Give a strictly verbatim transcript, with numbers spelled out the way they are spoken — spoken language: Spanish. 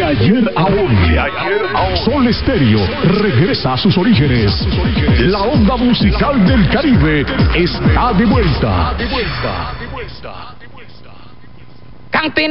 ayer a hoy, Sol Estéreo regresa a sus orígenes. La onda musical del Caribe está de vuelta. Canten